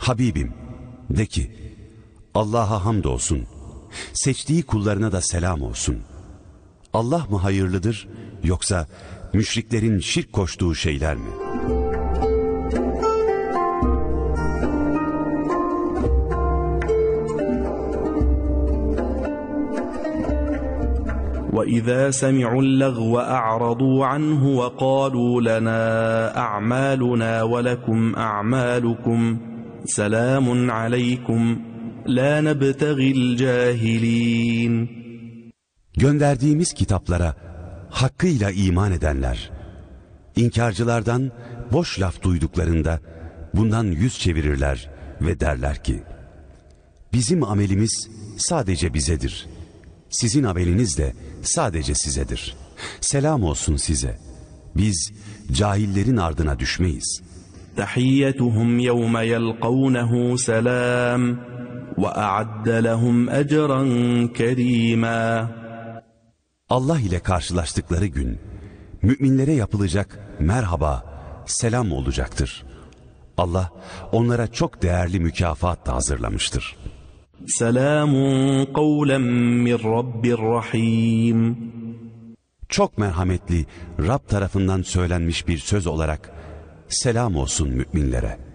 Habibim, de ki, Allah'a hamdolsun, seçtiği kullarına da selam olsun. Allah mı hayırlıdır, yoksa müşriklerin şirk koştuğu şeyler mi? وَإِذَا سَمِعُوا اللَّغْوَ أَعْرَضُوا عَنْهُ وَقَالُوا لَنَا أَعْمَالُنَا وَلَكُمْ أَعْمَالُكُمْ سَلَامٌ عَلَيْكُمْ لَا نَبْتَغِي الْجَاهِلِينَ. Gönderdiğimiz kitaplara hakkıyla iman edenler, inkarcılardan boş laf duyduklarında bundan yüz çevirirler ve derler ki, bizim amelimiz sadece bizedir, sizin ameliniz de sadece sizedir. Selam olsun size. Biz cahillerin ardına düşmeyiz. تَحِيَّتُهُمْ يَوْمَ يَلْقَوْنَهُ سَلَامٌ وَأَعَدَّ لَهُمْ أَجْرًا كَرِيمًا. Allah ile karşılaştıkları gün müminlere yapılacak merhaba, selam olacaktır. Allah onlara çok değerli mükafat da hazırlamıştır. Selamun kavlen min Rabbir Rahim. Çok merhametli Rab tarafından söylenmiş bir söz olarak selam olsun müminlere.